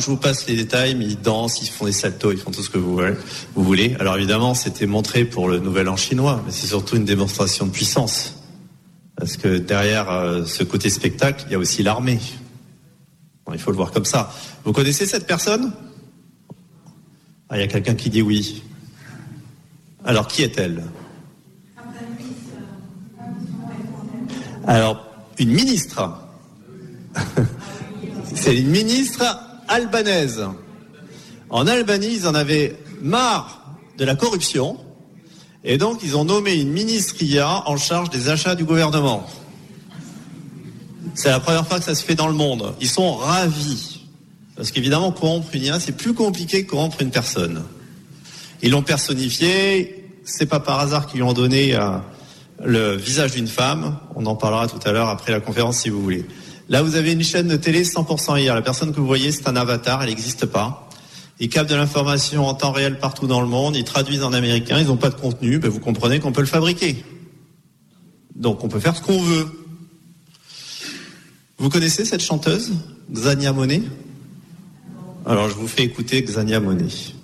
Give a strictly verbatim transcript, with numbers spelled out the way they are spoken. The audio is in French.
je vous passe les détails, mais ils dansent, ils font des saltos, ils font tout ce que vous voulez. Vous voulez. Alors évidemment, c'était montré pour le Nouvel An chinois, mais c'est surtout une démonstration de puissance. Parce que derrière euh, ce côté spectacle, il y a aussi l'armée. Bon, il faut le voir comme ça. Vous connaissez cette personne ? Ah, il y a quelqu'un qui dit oui. Alors, qui est-elle ? Alors, une ministre. C'est une ministre albanaise. En Albanie, ils en avaient marre de la corruption. Et donc, ils ont nommé une ministria en charge des achats du gouvernement. C'est la première fois que ça se fait dans le monde. Ils sont ravis. Parce qu'évidemment, corrompre une I A, c'est plus compliqué que corrompre une personne. Ils l'ont personnifié. C'est pas par hasard qu'ils lui ont donné euh, le visage d'une femme. On en parlera tout à l'heure après la conférence si vous voulez. Là, vous avez une chaîne de télé cent pour cent I A. La personne que vous voyez, c'est un avatar. Elle n'existe pas. Ils captent de l'information en temps réel partout dans le monde. Ils traduisent en américain. Ils n'ont pas de contenu. Ben, vous comprenez qu'on peut le fabriquer. Donc, on peut faire ce qu'on veut. Vous connaissez cette chanteuse, Xania Monet ? Alors, je vous fais écouter Xania Monet.